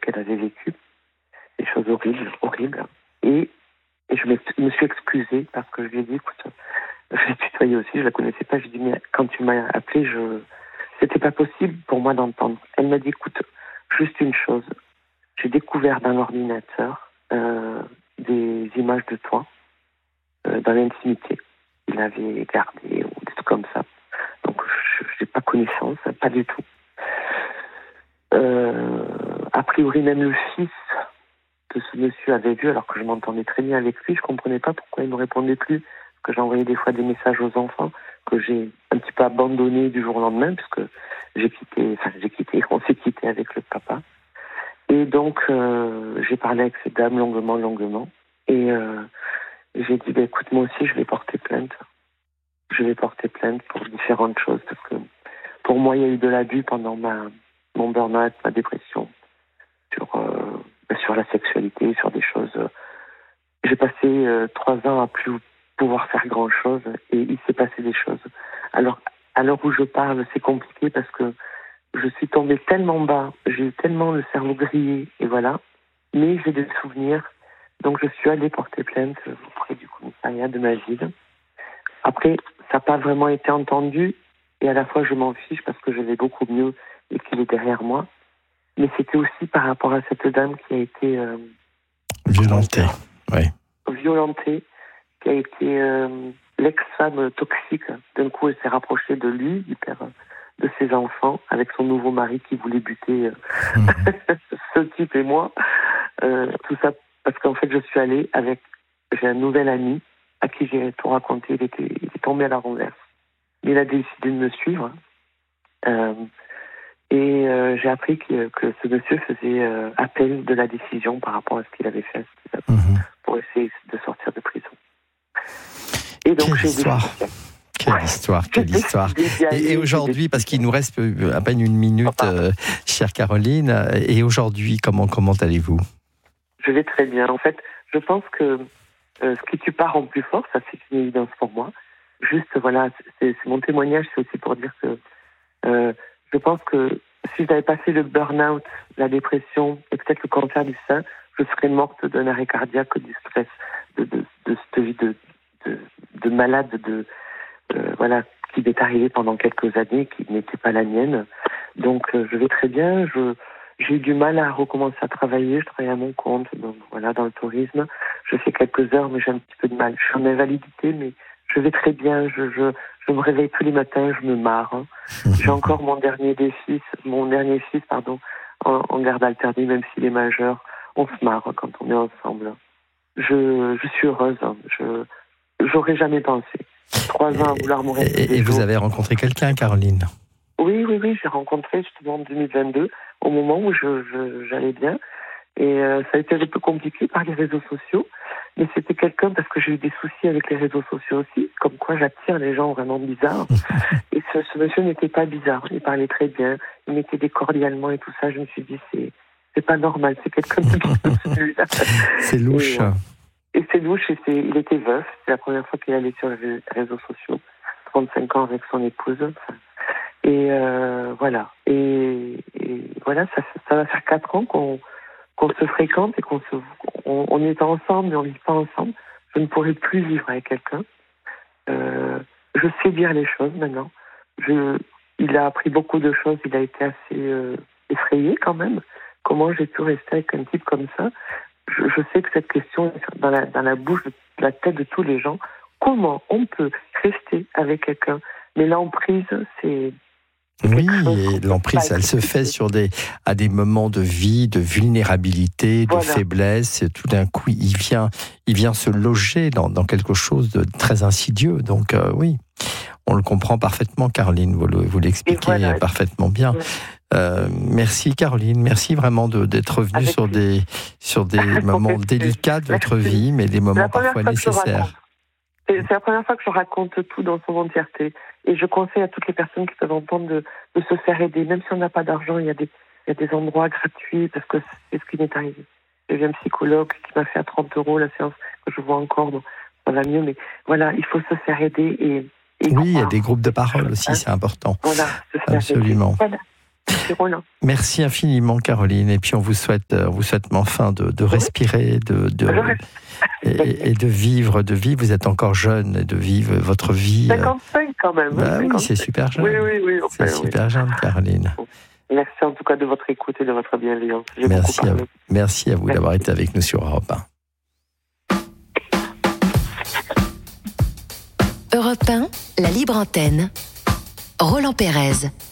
qu'elle avait vécues, des choses horribles. Et je me suis excusée parce que je lui ai dit, écoute, je l'ai tutoyée aussi, je la connaissais pas. Je lui ai dit, mais quand tu m'as appelé, c'était pas possible pour moi d'entendre. Elle m'a dit, écoute, juste une chose, j'ai découvert dans l'ordinateur des images de toi dans l'intimité. Il avait gardé ou des trucs comme ça. Donc je n'ai pas connaissance, pas du tout. A priori, même le fils de ce monsieur avait vu, alors que je m'entendais très bien avec lui. Je ne comprenais pas pourquoi il ne me répondait plus. Parce que j'envoyais des fois des messages aux enfants que j'ai un petit peu abandonnés du jour au lendemain, puisque on s'est quitté avec le papa. Et donc, j'ai parlé avec cette dame longuement. Et j'ai dit, écoute, moi aussi, je vais porter plainte. Je vais porter plainte pour différentes choses, parce que pour moi, il y a eu de l'abus pendant mon burn-out, ma dépression, sur la sexualité, sur des choses. J'ai passé 3 ans à plus pouvoir faire grand-chose, et il s'est passé des choses. Alors, à l'heure où je parle, c'est compliqué parce que je suis tombée tellement bas, j'ai eu tellement le cerveau grillé, et voilà. Mais j'ai des souvenirs, donc je suis allée porter plainte auprès du commissariat de ma ville. Après, ça n'a pas vraiment été entendu, et à la fois je m'en fiche parce que je vais beaucoup mieux et qu'il est derrière moi. Mais c'était aussi par rapport à cette dame qui a été violentée, qui a été l'ex-femme toxique. D'un coup, elle s'est rapprochée de lui, du père de ses enfants, avec son nouveau mari qui voulait buter ce type et moi. Tout ça parce qu'en fait, j'ai un nouvel ami à qui j'ai tout raconté. Il est tombé à la renverse. Il a décidé de me suivre. Et j'ai appris que ce monsieur faisait appel de la décision par rapport à ce qu'il avait fait pour essayer de sortir de prison. Et donc, Quelle histoire. Et aujourd'hui, parce qu'il nous reste à peine une minute, chère Caroline, et aujourd'hui, comment allez-vous ? Je vais très bien. En fait, je pense que ce qui tue pas rend plus fort, ça c'est une évidence pour moi. Juste, voilà, c'est mon témoignage, c'est aussi pour dire que je pense que si je n'avais pas fait le burn-out, la dépression et peut-être le cancer du sein, je serais morte d'un arrêt cardiaque, du stress, de cette vie de malade, voilà, qui m'est arrivée pendant quelques années, qui n'était pas la mienne. Donc je vais très bien. J'ai eu du mal à recommencer à travailler. Je travaille à mon compte, donc voilà, dans le tourisme. Je fais quelques heures, mais j'ai un petit peu de mal. Je suis en invalidité, mais je vais très bien. Je me réveille tous les matins, je me marre. J'ai encore mon dernier fils, en garde alternée, même s'il est majeur. On se marre quand on est ensemble. Je suis heureuse. J'aurais jamais pensé. 3 ans à vouloir mourir. Et vous avez rencontré quelqu'un, Caroline ? Oui, j'ai rencontré justement en 2022, au moment où j'allais bien. Et ça a été un peu compliqué par les réseaux sociaux. Mais c'était quelqu'un, parce que j'ai eu des soucis avec les réseaux sociaux aussi, comme quoi j'attire les gens vraiment bizarres. Et ce monsieur n'était pas bizarre, il parlait très bien, il m'aidait cordialement et tout ça. Je me suis dit, c'est pas normal, c'est quelqu'un de bizarre. C'est louche. Et c'est louche, il était veuf, c'est la première fois qu'il allait sur les réseaux sociaux, 35 ans avec son épouse. Et voilà. Et voilà, ça va faire 4 ans qu'on se fréquente et on est ensemble, mais on ne vit pas ensemble. Je ne pourrais plus vivre avec quelqu'un. Je sais dire les choses maintenant. Il a appris beaucoup de choses. Il a été assez effrayé quand même. Comment j'ai pu rester avec un type comme ça ? Je sais que cette question est dans la bouche, de la tête de tous les gens. Comment on peut rester avec quelqu'un ? Mais l'emprise, c'est... Oui, et l'emprise, elle se fait à des moments de vie, de vulnérabilité, de faiblesse. Et tout d'un coup, il vient se loger dans quelque chose de très insidieux. Donc oui, on le comprend parfaitement, Caroline. Vous l'expliquez parfaitement bien. Merci, Caroline. Merci vraiment d'être venue sur des moments délicats de votre vie, mais des moments parfois nécessaires. C'est la première fois que je raconte tout dans son entièreté. Et je conseille à toutes les personnes qui peuvent entendre de se faire aider. Même si on n'a pas d'argent, il y a des endroits gratuits, parce que c'est ce qui m'est arrivé. J'ai vu un psychologue qui m'a fait à 30 € la séance, que je vois encore, donc ça va mieux. Mais voilà, il faut se faire aider. Et oui, il y a des groupes de parole aussi, c'est important. Voilà, se faire absolument. Aider. Voilà. petit rôle. Merci infiniment, Caroline. Et puis on vous souhaite enfin de respirer, et de vivre. Vous êtes encore jeune, et de vivre votre vie. 55 quand même. Oui, c'est super jeune. Oui. C'est super jeune, Caroline. Merci en tout cas de votre écoute et de votre bienveillance. Merci à vous d'avoir été avec nous sur Europe 1. Europe 1, la libre antenne. Roland Pérez.